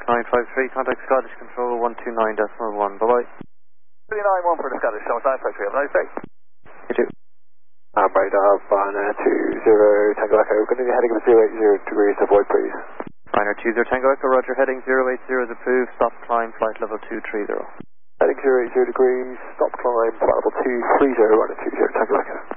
953, contact Scottish Control 129.1, bye-bye. 391 for the Scottish, show 953, have a nice day. You too. Radar, 20 Tango Echo, we're going to be heading of 080 degrees, avoid please. Ryanair 20 Tango Echo, roger, heading 080 is approved, stop climb, flight level 230. Heading 080 degrees, stop climb, flight level 230, Ryanair 20 Tango Echo.